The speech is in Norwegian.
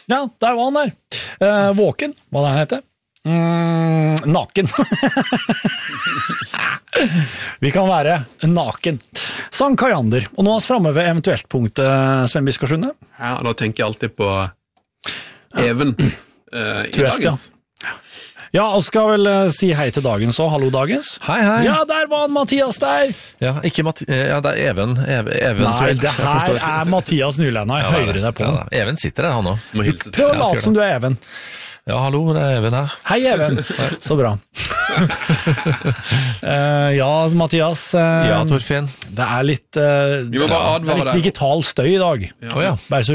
Ja, der var han der. Våken, hva det heter. Naken. Vi kan være naken. Sankt Kajander. Og nå er vi fremme ved eventuelt punktet, Sven Biskarsjunde. Ja, da tenker jeg alltid på Even i dagens. Ja, og skal vel si hei til dagens og hallo dagens. Hei. Ja, der var han Mathias der. Ja, ikke ja, det er eventuelt. Nei, det her er Mathias Nylenda, jeg hører det på han. Even sitter der, han også. Må hilse til. Prøv å late som du er Even. Ja, hallo, det er Even her. Hei, Even. Så bra. Ja, Mathias. Ja, Torfinn. Det er litt, Vi må bare advare deg. digital støy i dag. Ja. Bare så